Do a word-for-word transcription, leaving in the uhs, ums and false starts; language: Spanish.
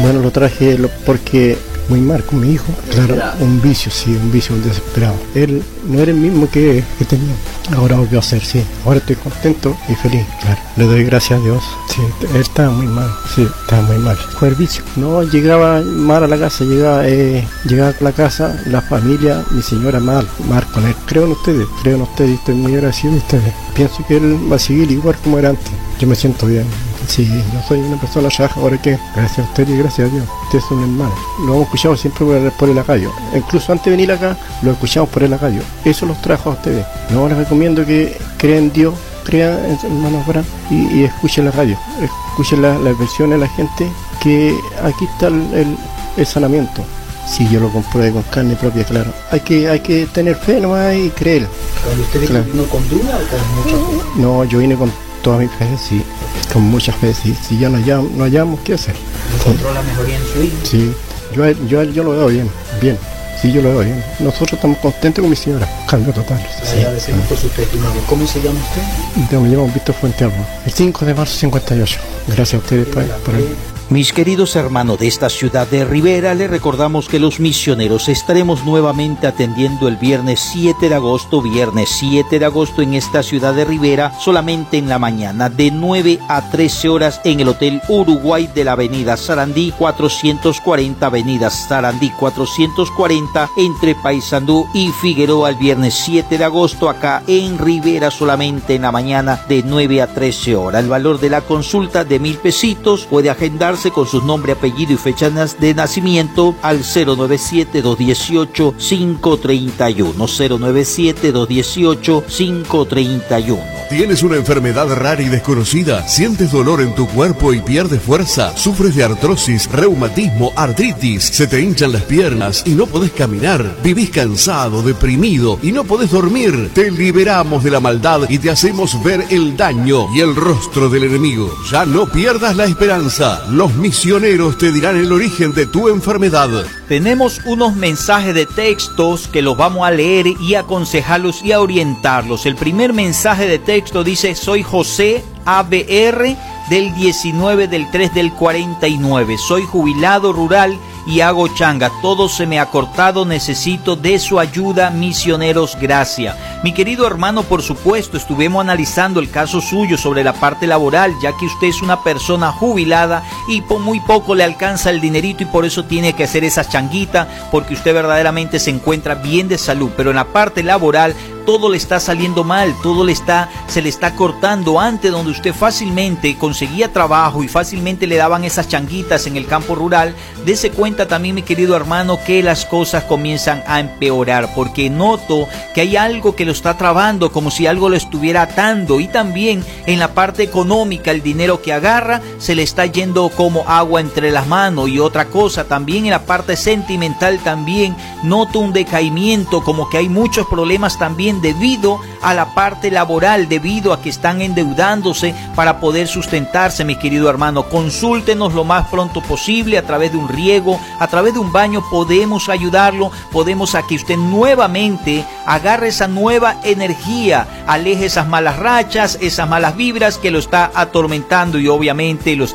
Bueno, lo traje lo- porque muy mal con mi hijo. Claro, un vicio, sí, un vicio desesperado. Él no era el mismo que, que tenía. Ahora volvió a ser, sí. Ahora estoy contento y feliz, claro. Le doy gracias a Dios. Sí, él estaba muy mal, sí, estaba muy mal. Fue el vicio. No, llegaba mal a la casa, llegaba, eh, llegaba a la casa, la familia, mi señora mal, mal con él. Creo en ustedes, creo en ustedes y estoy muy agradecido de ustedes. Pienso que él va a seguir igual como era antes. Yo me siento bien. Sí, yo soy una persona trabajadora que, gracias a usted y gracias a Dios, ustedes son hermanos. Lo hemos escuchado siempre por el, por el lacayo. Incluso antes de venir acá, lo escuchamos por el lacayo. Eso los trajo a ustedes. No les recomiendo que crean en Dios, crean en hermanos Abraham y, y escuchen la radio. Escuchen la- las versiones de la gente, que aquí está el, el, el sanamiento. Sí, yo lo comprobé con carne propia, claro. Hay que, hay que tener fe nomás y creer. ¿Cuando usted Claro. vino con duda o con mucha fe? No, yo vine con toda mi fe, sí. Con muchas fe, sí. Si ya no hallamos, no hallamos, ¿qué hacer? ¿Encontró la mejoría en su hijo? Sí, yo, a él- yo, a él- yo lo veo bien, bien. Sí, yo lo veo bien. Nosotros estamos contentos con mi señora. Cambio total. Le Sí. agradecemos por su testimonio. ¿Cómo se llama usted? Yo me llamo Víctor Fuentealba. El cinco de marzo cincuenta y ocho. Gracias a ustedes por, por el... Mis queridos hermanos de esta ciudad de Rivera, les recordamos que los misioneros estaremos nuevamente atendiendo el viernes siete de agosto, viernes siete de agosto en esta ciudad de Rivera, solamente en la mañana, de nueve a trece horas en el Hotel Uruguay de la Avenida Sarandí cuatrocientos cuarenta, Avenida Sarandí cuatrocientos cuarenta, entre Paysandú y Figueroa, el viernes siete de agosto, acá en Rivera, solamente en la mañana, de nueve a trece horas. El valor de la consulta de mil pesitos, puede agendar con su nombre, apellido y fecha de nacimiento al cero nueve siete, dos uno ocho, cinco tres uno, cero nueve siete, dos uno ocho, cinco tres uno. ¿Tienes una enfermedad rara y desconocida? ¿Sientes dolor en tu cuerpo y pierdes fuerza? ¿Sufres de artrosis, reumatismo, artritis? ¿Se te hinchan las piernas y no podés caminar? ¿Vivís cansado, deprimido y no podés dormir? Te liberamos de la maldad y te hacemos ver el daño y el rostro del enemigo. Ya no pierdas la esperanza. Los misioneros te dirán el origen de tu enfermedad. Tenemos unos mensajes de textos que los vamos a leer y aconsejarlos y a orientarlos. El primer mensaje de texto dice: soy José A B R del diecinueve del tres del cuarenta y nueve. Soy jubilado rural y hago changa. Todo se me ha cortado, necesito de su ayuda, misioneros, gracias. Mi querido hermano, por supuesto, estuvimos analizando el caso suyo sobre la parte laboral, ya que usted es una persona jubilada y por muy poco le alcanza el dinerito y por eso tiene que hacer esa changuita, porque usted verdaderamente se encuentra bien de salud, pero en la parte laboral todo le está saliendo mal, todo le está, se le está cortando. Antes, donde usted fácilmente conseguía trabajo y fácilmente le daban esas changuitas en el campo rural, dése cuenta también, mi querido hermano, que las cosas comienzan a empeorar, porque noto que hay algo que lo está trabando, como si algo lo estuviera atando. Y también en la parte económica, el dinero que agarra se le está yendo como agua entre las manos. Y otra cosa, también en la parte sentimental también noto un decaimiento, como que hay muchos problemas también debido a la parte laboral, debido a que están endeudándose para poder sustentarse, mi querido hermano. Consúltenos lo más pronto posible a través de un riego, a través de un baño. Podemos ayudarlo, podemos a que usted nuevamente agarre esa nueva energía, aleje esas malas rachas, esas malas vibras que lo está atormentando y obviamente lo